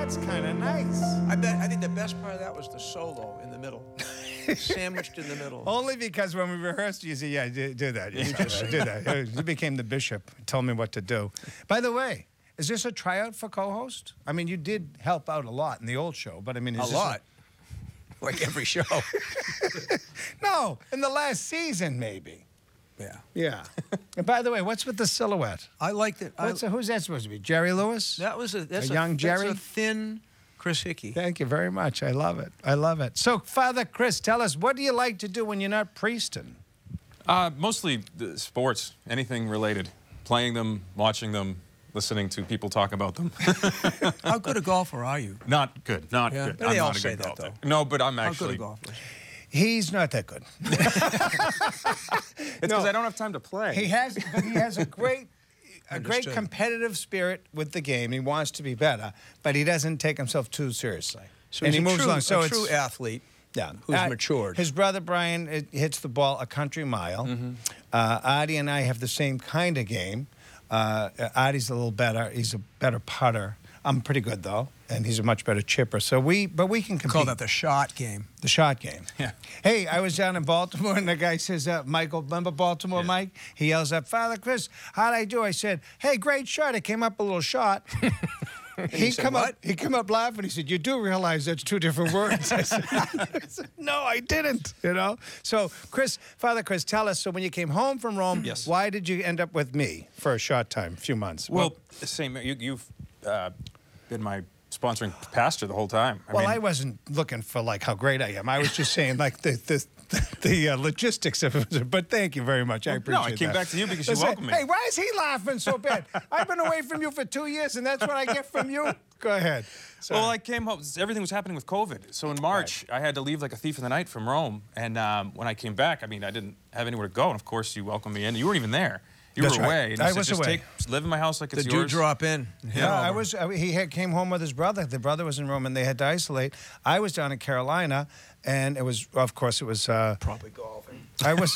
That's kind of nice. I think the best part of that was the solo in the middle, sandwiched in the middle. Only because when we rehearsed, you said, "Yeah, do that. You do that." You became the bishop. Told me what to do. By the way, is this a tryout for co-host? I mean, you did help out a lot in the old show, but I mean, is A lot. Like every show. No, in the last season, maybe. Yeah. Yeah. And by the way, what's with the silhouette? I liked it. Who's that supposed to be? Jerry Lewis? That's a young Jerry? That's a thin Chris Hickey. Thank you very much. I love it. I love it. So, Father Chris, tell us, what do you like to do when you're not priesting? Mostly sports, anything related. Playing them, watching them, listening to people talk about them. How good a golfer are you? Not good, not Yeah, good. but I'm they all not a say good that, golfer. though. No, but I'm How actually... good a golfer is he? He's not that good. It's because I don't have time to play. He has a great Understood. competitive spirit with the game. He wants to be better, but he doesn't take himself too seriously. So and he's he moves along. So a it's true athlete. yeah, who's matured. His brother Brian hits the ball a country mile. Artie and I have the same kind of game. Artie's a little better. He's a better putter. I'm pretty good though, and he's a much better chipper. So we can compete. Call that the shot game. The shot game. Yeah. Hey, I was down in Baltimore, and the guy says, Michael, remember Baltimore, Yeah. Mike? He yells up, Father Chris, how'd I do? I said, hey, great shot. It came up a little shot. He said, come "What?" up. He come up laughing. He said, "You do realize that's two different words?" I said, "No, I didn't." You know. So, Father Chris, tell us. So, when you came home from Rome, Yes. why did you end up with me for a short time, a few months? Well, same. You've been my sponsoring pastor the whole time. I wasn't looking for like how great I am. I was just saying like the logistics of it. But thank you very much. I appreciate No, I came that. back to you because you Listen, welcomed me. Hey, why is he laughing so bad? I've been away from you for 2 years, and that's what I get from you. Go ahead. Sorry. Well, I came home. Everything was happening with COVID. So in March, I had to leave like a thief in the night from Rome. And when I came back, I mean, I didn't have anywhere to go. And of course, you welcomed me in. You weren't even there. You That's were right. away. And I you said, was just away. live in my house like The it's dude yours. drop in. Yeah, came home with his brother. The brother was in Rome, and they had to isolate. I was down in Carolina, and it was Probably golfing. I was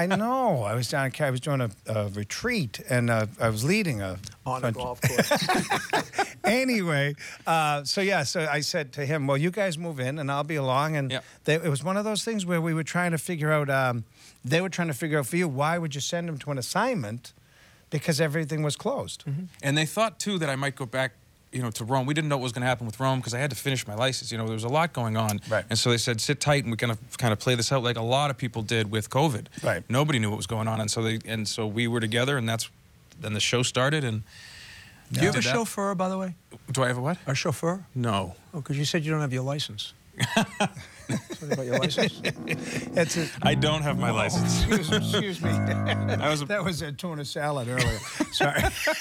down in I was doing a retreat, and I was leading a On the golf course. Anyway, so I said to him, well, you guys move in, and I'll be along. And Yep. it was one of those things where we were trying to figure out, they were trying to figure out for you, why would you send him to an assignment? Because everything was closed. And they thought, too, that I might go back, to Rome. We didn't know what was going to happen with Rome because I had to finish my license. There was a lot going on. Right. And so they said, sit tight, and we're going to kind of play this out like a lot of people did with COVID. Right. Nobody knew what was going on. And so we were together, and then the show started. And Do you have a did that. chauffeur, by the way? Do I have a what? A chauffeur? No. Oh, because you said you don't have your license. Something about your license? I don't have my license. Excuse me. That was a tuna salad earlier. Sorry.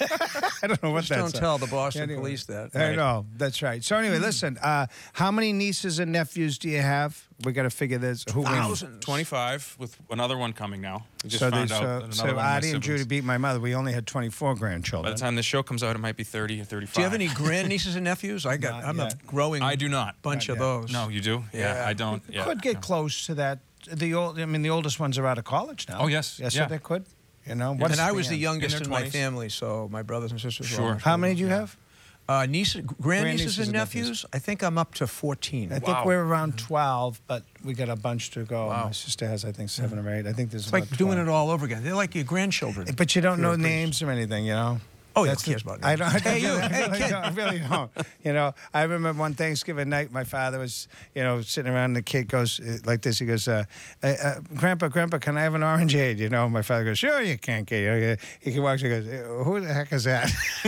I don't know what Just that's. don't tell the Boston Anyway. police that. I know. That's right. So anyway, listen. How many nieces and nephews do you have? We got to figure this. Who wins? Thousands. 25 with another one coming now. We just So, found out that another so one of my Addie and siblings. Judy beat my mother. We only had 24 By grandchildren. the time this show comes out, it might be 30 or 35. Do you have any grandnieces and nephews? I'm yet. a growing I do not. bunch Not of yet. those. No, you do? Yeah. I don't. Yeah. Could get close to that. The oldest ones are out of college now. Oh, yes. Yes, Yeah. so they could. And what's I was the end? youngest In in their my 20s. family, so my brothers and sisters were Sure. all How many do you have? grandnieces Grandnieces and and nephews? I think I'm up to 14. I think Wow. we're around 12, but we got a bunch to go. Wow. My sister has, I think, 7 or 8. I think there's It's like about doing 12. it all over again. They're like your grandchildren. But you don't know You're a priest. names or anything, Oh, yeah, That's who cares the- about I names? don't. Hey, you. I Hey, really kid. don't. I really don't. I remember one Thanksgiving night, my father was, sitting around, and the kid goes like this. He goes, Grandpa, can I have an orangeade? My father goes, sure, you can, kid. He walks, he goes, who the heck is that?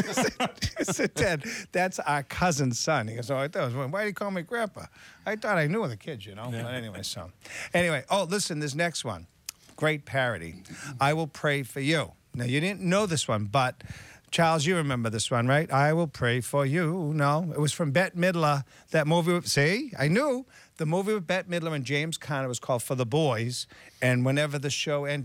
I said, Dad, that's our cousin's son. He goes, oh, I thought, why do you call me Grandpa? I thought I knew the kids, But anyway, listen, this next one, great parody. I will pray for you. Now, you didn't know this one, but Charles, you remember this one, right? I will pray for you. No, it was from Bette Midler. That movie, see? I knew. The movie with Bette Midler and James Conner was called For the Boys, and whenever the show ended,